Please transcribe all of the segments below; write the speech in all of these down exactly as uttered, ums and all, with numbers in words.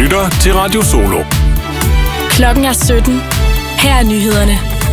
lytter til Radio Solo. Klokken er sytten. Her er nyhederne.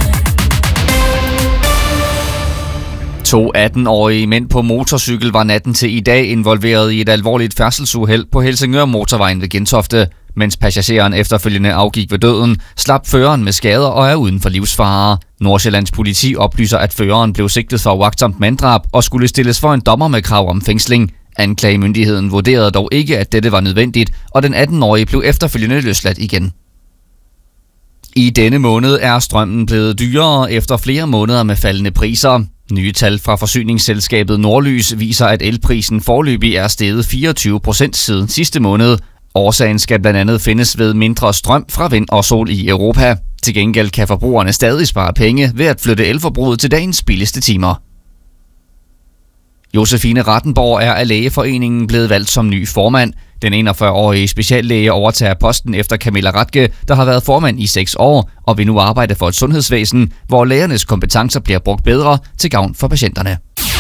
To atten-årige mænd på motorcykel var natten til i dag involveret i et alvorligt færdselsuheld på Helsingør Motorvejen ved Gentofte. Mens passageren efterfølgende afgik ved døden, slap føreren med skader og er uden for livsfare. Nordsjællands politi oplyser, at føreren blev sigtet for uagtsomt manddrab og skulle stilles for en dommer med krav om fængsling. Anklagemyndigheden vurderede dog ikke, at dette var nødvendigt, og den atten-årige blev efterfølgende løsladt igen. I denne måned er strømmen blevet dyrere efter flere måneder med faldende priser. Nye tal fra forsyningsselskabet Nordlys viser, at elprisen foreløbig er steget fireogtyve procent siden sidste måned. Årsagen skal blandt andet findes ved mindre strøm fra vind og sol i Europa. Til gengæld kan forbrugerne stadig spare penge ved at flytte elforbruget til dagens billigste timer. Josefine Rattenborg er af Lægeforeningen blevet valgt som ny formand. Den enogfyrre-årige speciallæge overtager posten efter Camilla Ratke, der har været formand i seks år, og vil nu arbejde for et sundhedsvæsen, hvor lægernes kompetencer bliver brugt bedre til gavn for patienterne.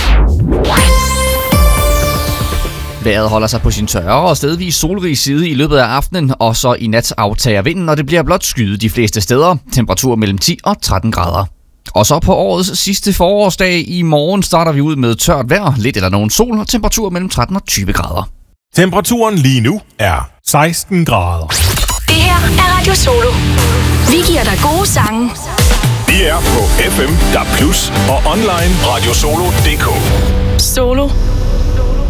Vejret holder sig på sin tørre og stedvis solrig side i løbet af aftenen, og så i nat aftager vinden, og det bliver blot skyet de fleste steder. Temperatur mellem ti og tretten grader. Og så på årets sidste forårsdag i morgen starter vi ud med tørt vejr, lidt eller nogen sol og temperatur mellem tretten og tyve grader. Temperaturen lige nu er seksten grader. Det her er Radio Solo. Vi giver dig gode sange. Vi er på F M, D A B plus og online radiosolo punktum d k. Solo